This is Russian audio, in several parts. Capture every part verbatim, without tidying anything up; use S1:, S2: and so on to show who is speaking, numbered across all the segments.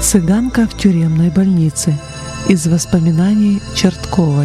S1: Цыганка в тюремной больнице. Из воспоминаний Чертковой.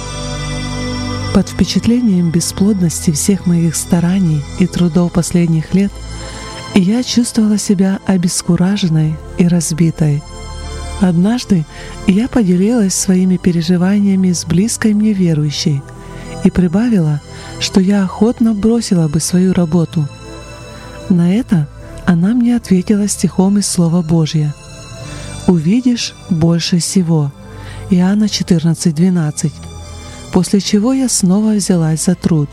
S1: Под впечатлением бесплодности всех моих стараний и трудов последних лет я чувствовала себя обескураженной и разбитой. Однажды я поделилась своими переживаниями с близкой мне верующей и прибавила, что я охотно бросила бы свою работу. На это она мне ответила стихом из Слова Божьего: «Увидишь больше всего». Иоанна четырнадцать двенадцать. После чего я снова взялась за труд.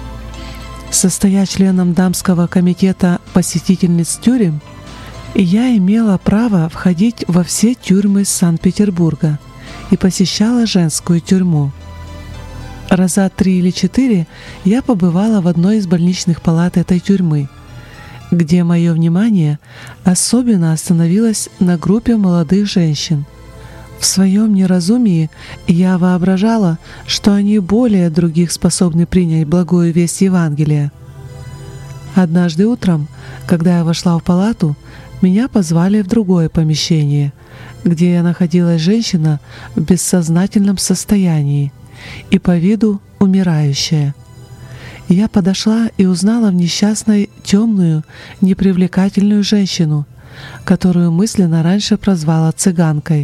S1: Состоя членом дамского комитета посетительниц тюрем, я имела право входить во все тюрьмы Санкт-Петербурга и посещала женскую тюрьму. Раза три или четыре я побывала в одной из больничных палат этой тюрьмы, где мое внимание особенно остановилось на группе молодых женщин. В своем неразумии я воображала, что они более других способны принять благую весть Евангелия. Однажды утром, когда я вошла в палату, меня позвали в другое помещение, где находилась женщина в бессознательном состоянии и по виду умирающая. Я подошла и узнала в несчастной темную, непривлекательную женщину, которую мысленно раньше прозвала цыганкой.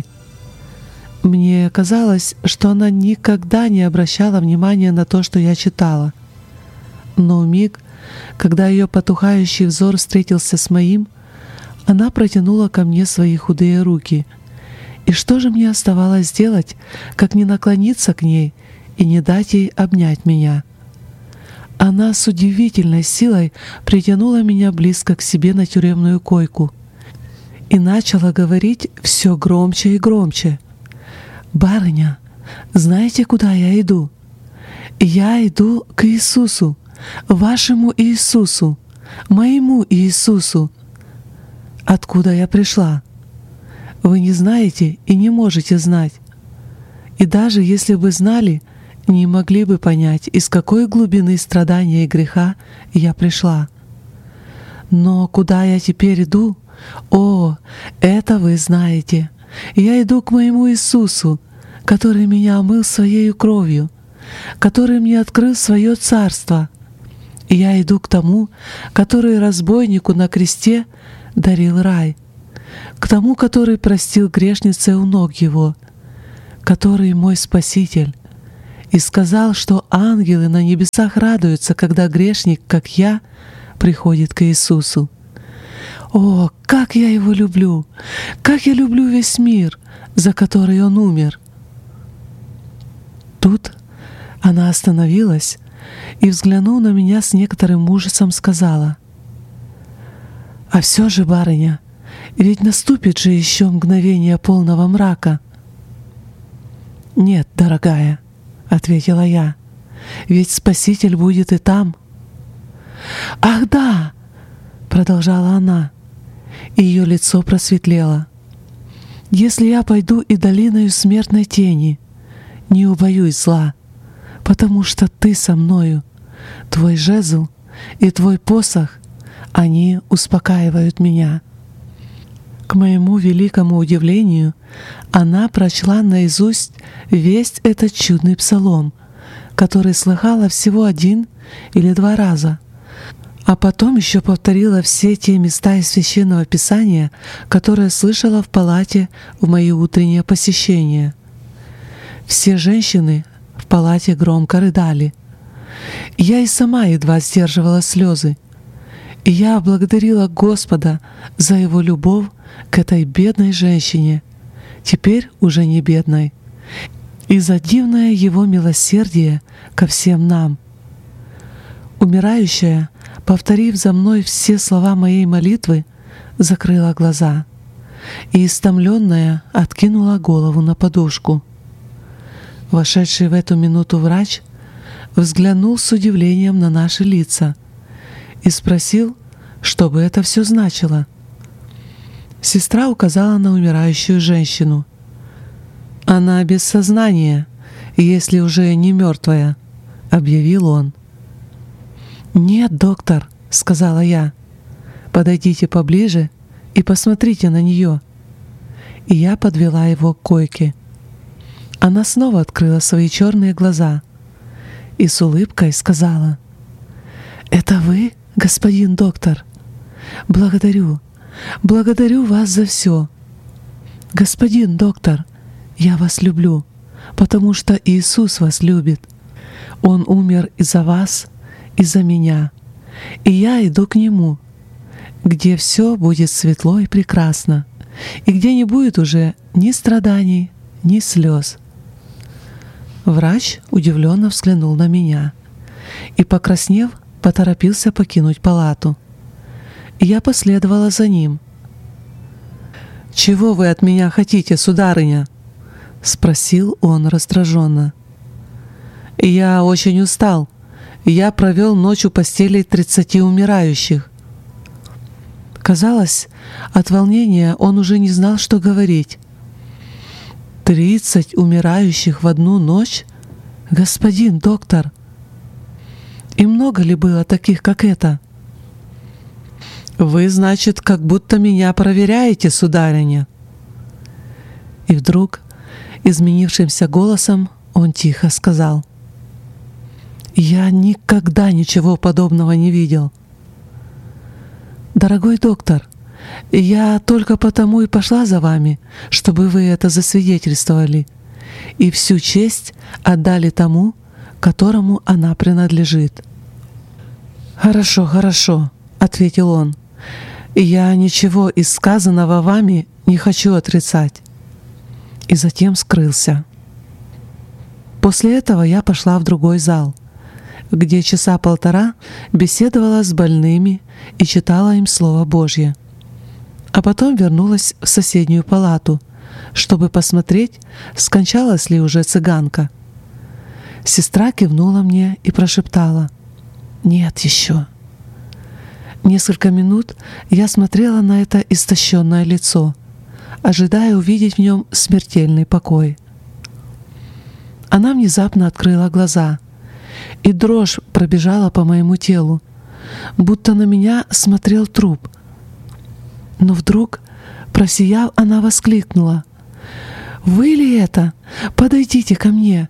S1: Мне казалось, что она никогда не обращала внимания на то, что я читала. Но в миг, когда ее потухающий взор встретился с моим, она протянула ко мне свои худые руки. И что же мне оставалось делать, как не наклониться к ней и не дать ей обнять меня? Она с удивительной силой притянула меня близко к себе на тюремную койку и начала говорить все громче и громче: «Барыня, знаете, куда я иду? Я иду к Иисусу, вашему Иисусу, моему Иисусу. Откуда я пришла? Вы не знаете и не можете знать. И даже если бы знали, не могли бы понять, из какой глубины страдания и греха я пришла. Но куда я теперь иду? О, это вы знаете. Я иду к моему Иисусу, который меня омыл своей кровью, который мне открыл свое царство. И я иду к тому, который разбойнику на кресте дарил рай, к тому, который простил грешнице у ног его, который мой Спаситель, и сказал, что ангелы на небесах радуются, когда грешник, как я, приходит к Иисусу. О, как я его люблю! Как я люблю весь мир, за который он умер!» Тут она остановилась и, взглянув на меня с некоторым ужасом, сказала: «А все же, барыня, ведь наступит же еще мгновение полного мрака». «Нет, дорогая», — ответила я, — «ведь Спаситель будет и там». «Ах да!» — продолжала она, и ее лицо просветлело. «Если я пойду и долиною смертной тени, не убоюсь зла, потому что ты со мною, твой жезл и твой посох, они успокаивают меня». К моему великому удивлению, она прочла наизусть весь этот чудный псалом, который слыхала всего один или два раза, а потом еще повторила все те места из Священного Писания, которые слышала в палате в мои утренние посещения. Все женщины в палате громко рыдали. Я и сама едва сдерживала слезы. И я благодарила Господа за Его любовь к этой бедной женщине, теперь уже не бедной, и за дивное Его милосердие ко всем нам. Умирающая, повторив за мной все слова моей молитвы, закрыла глаза и, истомленная, откинула голову на подушку. Вошедший в эту минуту врач взглянул с удивлением на наши лица и спросил, что бы это все значило. Сестра указала на умирающую женщину. «Она без сознания, если уже не мертвая», — объявил он. «Нет, доктор», — сказала я, — «подойдите поближе и посмотрите на нее. и я подвела его к койке. Она снова открыла свои черные глаза и с улыбкой сказала: «Это вы, господин доктор? Благодарю, благодарю вас за все. Господин доктор, я вас люблю, потому что Иисус вас любит. Он умер и за вас, и за меня, и я иду к Нему, где все будет светло и прекрасно, и где не будет уже ни страданий, ни слез». Врач удивленно взглянул на меня и, покраснев, поторопился покинуть палату. Я последовала за ним. «Чего вы от меня хотите, сударыня?» — спросил он раздраженно. «Я очень устал. Я провел ночь у постели тридцати умирающих». Казалось, от волнения он уже не знал, что говорить. «Тридцать умирающих в одну ночь? Господин доктор! И много ли было таких, как это?» «Вы, значит, как будто меня проверяете, сударыня». И вдруг, изменившимся голосом, он тихо сказал: «Я никогда ничего подобного не видел. Дорогой доктор, я только потому и пошла за вами, чтобы вы это засвидетельствовали, и всю честь отдали тому, которому она принадлежит». «Хорошо, хорошо», — ответил он. «Я ничего из сказанного вами не хочу отрицать». И затем скрылся. После этого я пошла в другой зал, где часа полтора беседовала с больными и читала им Слово Божье. А потом вернулась в соседнюю палату, чтобы посмотреть, скончалась ли уже цыганка. Сестра кивнула мне и прошептала: «Нет еще». Несколько минут я смотрела на это истощенное лицо, ожидая увидеть в нем смертельный покой. Она внезапно открыла глаза, и дрожь пробежала по моему телу, будто на меня смотрел труп. Но вдруг, просияв, она воскликнула: «Вы ли это? Подойдите ко мне!»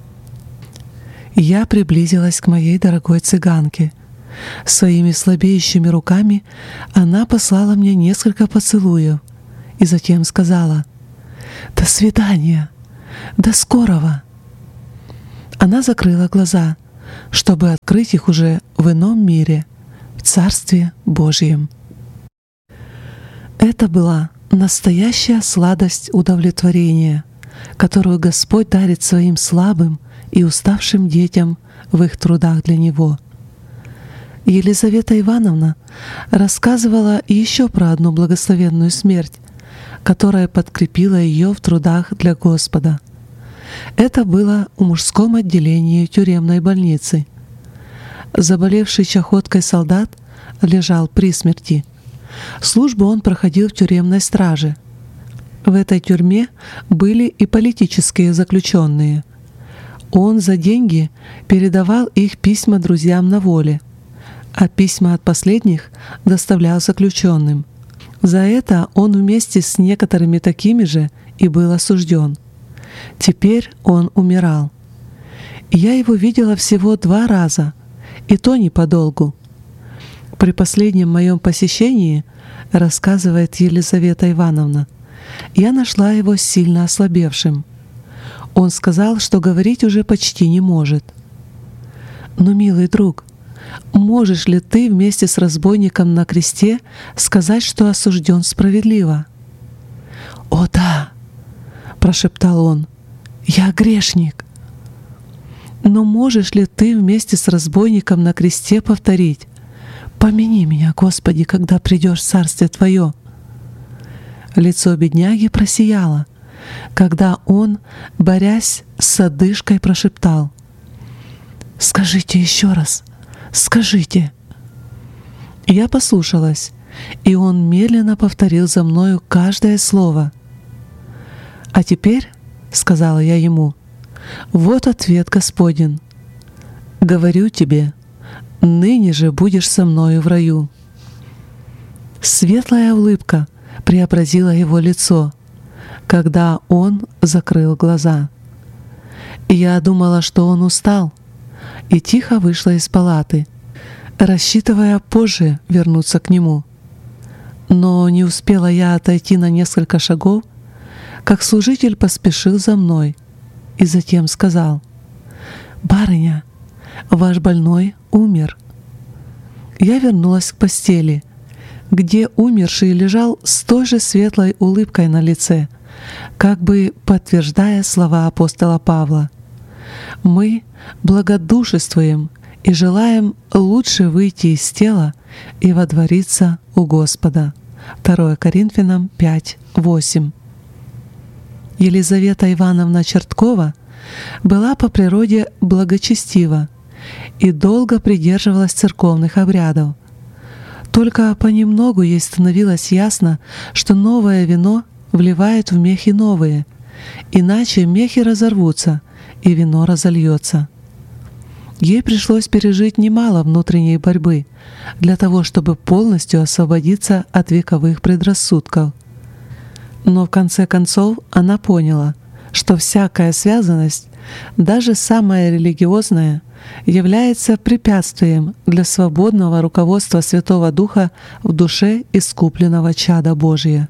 S1: Я приблизилась к моей дорогой цыганке. Своими слабеющими руками она послала мне несколько поцелуев и затем сказала: «До свидания! До скорого!» Она закрыла глаза, чтобы открыть их уже в ином мире, в Царстве Божьем. Это была настоящая сладость удовлетворения, которую Господь дарит своим слабым и уставшим детям в их трудах для Него. Елизавета Ивановна рассказывала еще про одну благословенную смерть, которая подкрепила ее в трудах для Господа. Это было в мужском отделении тюремной больницы. Заболевший чахоткой солдат лежал при смерти. Службу он проходил в тюремной страже. В этой тюрьме были и политические заключенные. Он за деньги передавал их письма друзьям на воле, а письма от последних доставлял заключенным. За это он вместе с некоторыми такими же и был осужден. Теперь он умирал. Я его видела всего два раза, и то не подолгу. При последнем моем посещении, рассказывает Елизавета Ивановна, я нашла его сильно ослабевшим. Он сказал, что говорить уже почти не может. «Но, милый друг, можешь ли ты вместе с разбойником на кресте сказать, что осужден справедливо?» «О да!» — прошептал он. «Я грешник». «Но можешь ли ты вместе с разбойником на кресте повторить: «Помяни меня, Господи, когда придешь в Царствие Твое»?» Лицо бедняги просияло, когда он, борясь с одышкой, прошептал: «Скажите еще раз, скажите». Я послушалась, и он медленно повторил за мною каждое слово. «А теперь, — сказала я ему, — вот ответ Господень. Говорю тебе, ныне же будешь со мною в раю». Светлая улыбка преобразила его лицо. когда он закрыл глаза. Я думала, что он устал, и тихо вышла из палаты, рассчитывая позже вернуться к нему. Но не успела я отойти на несколько шагов, как служитель поспешил за мной и затем сказал: «Барыня, ваш больной умер». Я вернулась к постели, где умерший лежал с той же светлой улыбкой на лице, как бы подтверждая слова апостола Павла: «Мы благодушествуем и желаем лучше выйти из тела и водвориться у Господа». второе Коринфянам пять восемь. Елизавета Ивановна Черткова была по природе благочестива и долго придерживалась церковных обрядов. Только понемногу ей становилось ясно, что новое вино вливает в мехи новые, иначе мехи разорвутся и вино разольется. Ей пришлось пережить немало внутренней борьбы для того, чтобы полностью освободиться от вековых предрассудков. Но в конце концов она поняла, что всякая связанность, даже самая религиозная, является препятствием для свободного руководства Святого Духа в душе искупленного чада Божия.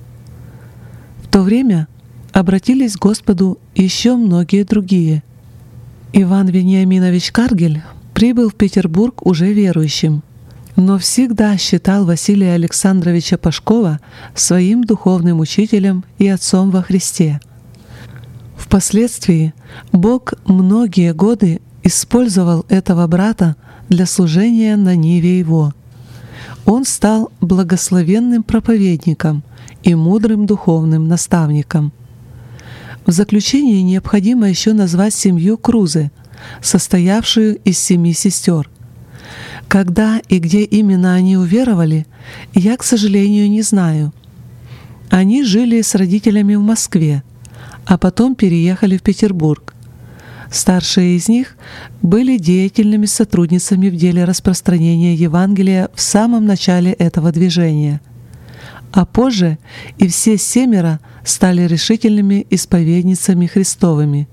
S1: В то время обратились к Господу еще многие другие. Иван Вениаминович Каргель прибыл в Петербург уже верующим, но всегда считал Василия Александровича Пашкова своим духовным учителем и отцом во Христе. Впоследствии Бог многие годы использовал этого брата для служения на ниве его. Он стал благословенным проповедником и мудрым духовным наставником. В заключение необходимо еще назвать семью Крузе, состоявшую из семи сестер. Когда и где именно они уверовали, я, к сожалению, не знаю. Они жили с родителями в Москве, а потом переехали в Петербург. Старшие из них были деятельными сотрудницами в деле распространения Евангелия в самом начале этого движения, а позже и все семеро стали решительными исповедницами Христовыми.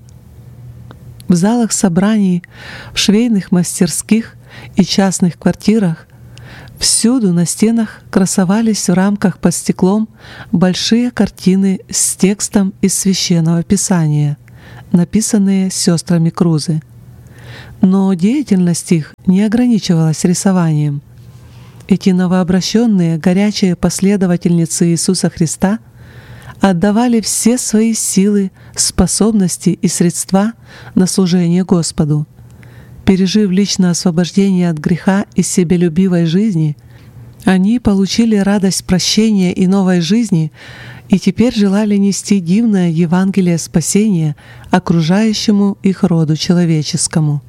S1: В залах собраний, в швейных мастерских и частных квартирах всюду на стенах красовались в рамках под стеклом большие картины с текстом из Священного Писания, написанные сестрами Крузе. Но деятельность их не ограничивалась рисованием. Эти новообращенные горячие последовательницы Иисуса Христа отдавали все свои силы, способности и средства на служение Господу. Пережив личное освобождение от греха и себелюбивой жизни, они получили радость прощения и новой жизни и теперь желали нести дивное Евангелие спасения окружающему их роду человеческому.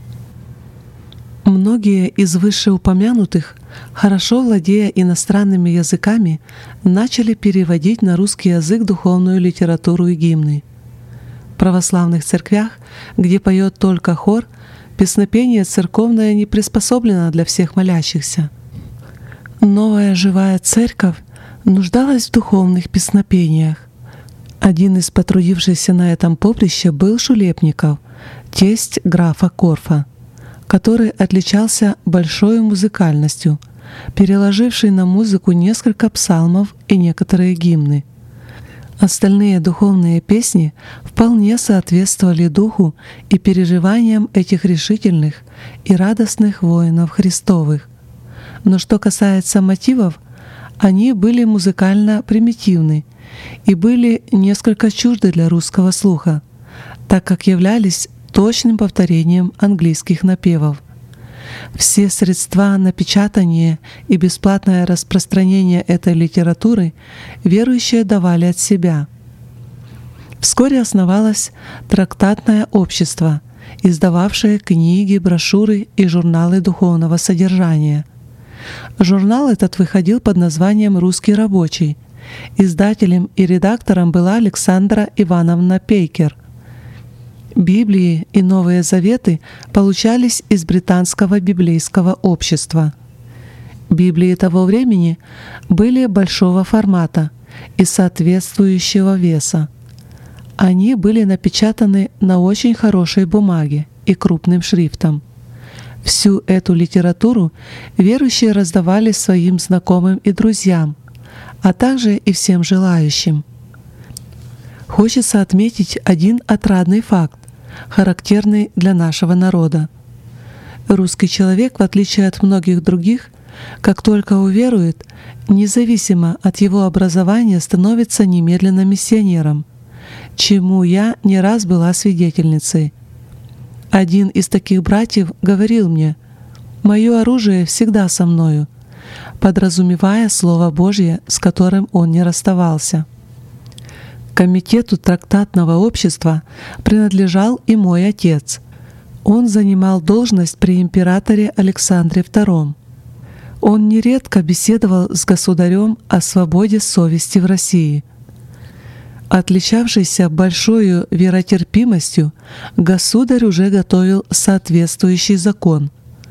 S1: Многие из вышеупомянутых, хорошо владея иностранными языками, начали переводить на русский язык духовную литературу и гимны. В православных церквях, где поет только хор, песнопение церковное не приспособлено для всех молящихся. Новая живая церковь нуждалась в духовных песнопениях. Один из потрудившихся на этом поприще был Шулепников, тесть графа Корфа, который отличался большой музыкальностью, переложивший на музыку несколько псалмов и некоторые гимны. Остальные духовные песни вполне соответствовали духу и переживаниям этих решительных и радостных воинов Христовых. Но что касается мотивов, они были музыкально примитивны и были несколько чужды для русского слуха, так как являлись точным повторением английских напевов. Все средства напечатания и бесплатное распространение этой литературы верующие давали от себя. Вскоре основалось трактатное общество, издававшее книги, брошюры и журналы духовного содержания. Журнал этот выходил под названием «Русский рабочий». Издателем и редактором была Александра Ивановна Пейкер. Библии и Новые Заветы получались из британского библейского общества. Библии того времени были большого формата и соответствующего веса. Они были напечатаны на очень хорошей бумаге и крупным шрифтом. Всю эту литературу верующие раздавали своим знакомым и друзьям, а также и всем желающим. Хочется отметить один отрадный факт, характерный для нашего народа. Русский человек, в отличие от многих других, как только уверует, независимо от его образования, становится немедленно миссионером, чему я не раз была свидетельницей. Один из таких братьев говорил мне: «Мое оружие всегда со мною», подразумевая Слово Божье, с которым он не расставался. Комитету трактатного общества принадлежал и мой отец. Он занимал должность при императоре Александре втором. Он нередко беседовал с государем о свободе совести в России. Отличавшийся большой веротерпимостью, государь уже готовил соответствующий закон.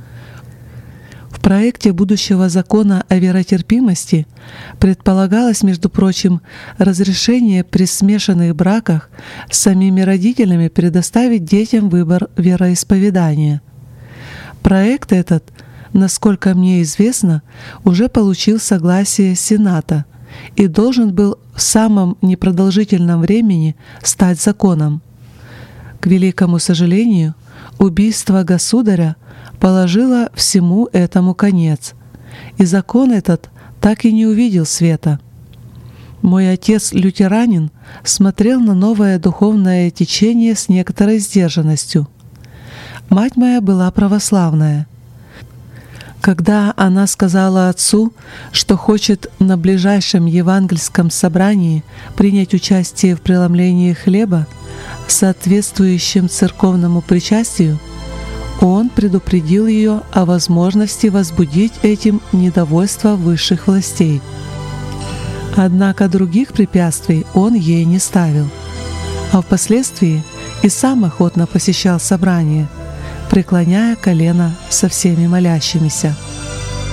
S1: В проекте будущего закона о веротерпимости предполагалось, между прочим, разрешение при смешанных браках с самими родителями предоставить детям выбор вероисповедания. Проект этот, насколько мне известно, уже получил согласие Сената и должен был в самом непродолжительном времени стать законом. К великому сожалению, убийство государя положило всему этому конец, и закон этот так и не увидел света. Мой отец, лютеранин, смотрел на новое духовное течение с некоторой сдержанностью. Мать моя была православная. Когда она сказала отцу, что хочет на ближайшем евангельском собрании принять участие в преломлении хлеба, соответствующем церковному причастию, он предупредил ее о возможности возбудить этим недовольство высших властей. Однако других препятствий он ей не ставил, а впоследствии и сам охотно посещал собрания, преклоняя колено со всеми молящимися.